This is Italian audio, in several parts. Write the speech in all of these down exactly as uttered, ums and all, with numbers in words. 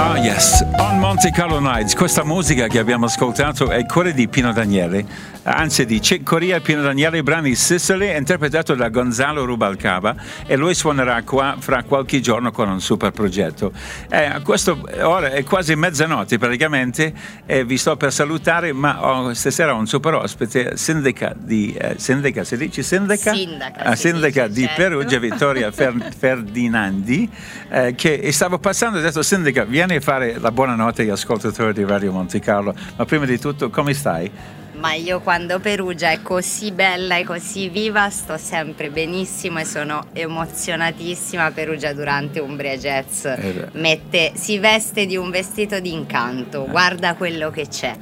Ah yes, on Monte Carlo Nights. Questa musica che abbiamo ascoltato è quella di Pino Daniele, anzi di Chick Corea, Pino Daniele, brani Sicily, interpretato da Gonzalo Rubalcaba, e lui suonerà qua fra qualche giorno con un super progetto. Eh, a questa ora è quasi mezzanotte praticamente, e vi sto per salutare, ma ho stasera un super ospite, sindaca di eh, sindaca, si dice sindaca? Sindaca, ah, si sindaca dice, di certo. Perugia, Vittoria Fer- Ferdinandi, eh, che stavo passando e ho detto: sindaca, vieni a fare la buonanotte agli ascoltatori di Radio Monte Carlo, ma prima di tutto come stai? Ma io quando Perugia è così bella e così viva sto sempre benissimo e sono emozionatissima. Perugia durante Umbria Jazz eh mette, si veste di un vestito d'incanto, guarda quello che c'è,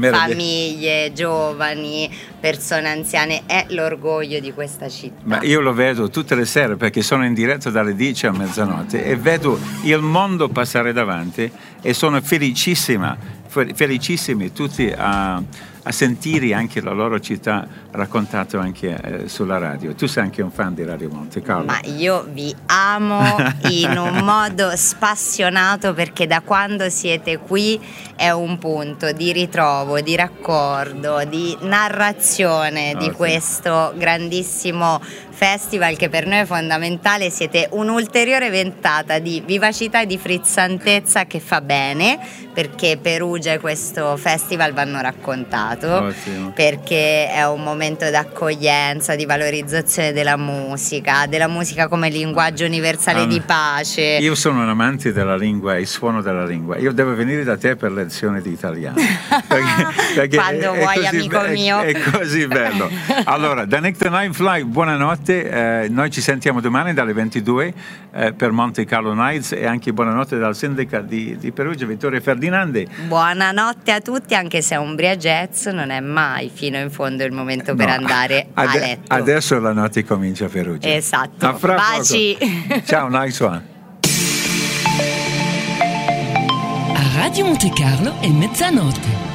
famiglie, giovani, persone anziane, è l'orgoglio di questa città. Ma io lo vedo tutte le sere perché sono in diretta dalle dieci a mezzanotte e vedo il mondo passare davanti e sono felicissima, felicissimi tutti a a sentire anche la loro città raccontato anche eh, sulla radio. Tu sei anche un fan di Radio Monte Carlo. Ma io vi amo in un modo spassionato, perché da quando siete qui è un punto di ritrovo, di raccordo, di narrazione, oh, di sì. questo grandissimo festival che per noi è fondamentale. Siete un'ulteriore ventata di vivacità e di frizzantezza che fa bene, perché Perugia e questo festival vanno raccontati. Ottimo. Perché è un momento d'accoglienza, di valorizzazione della musica, della musica come linguaggio universale um, di pace. Io sono un amante della lingua e suono della lingua. Io devo venire da te per lezioni di italiano. Perché, perché Quando è, vuoi, è amico be- mio. È, è così bello. Allora, da Nick the Nightfly, buonanotte. Eh, noi ci sentiamo domani dalle ventidue eh, per Monte Carlo Nights, e anche buonanotte dal sindaca di, di Perugia, Vittoria Ferdinandi. Buonanotte a tutti, anche se Umbria Jazz non è mai fino in fondo il momento no, per andare ade- a letto. Adesso la notte comincia a Perugia. Esatto. A fra Baci. Poco. Ciao, nice one. A Radio Monte Carlo è mezzanotte.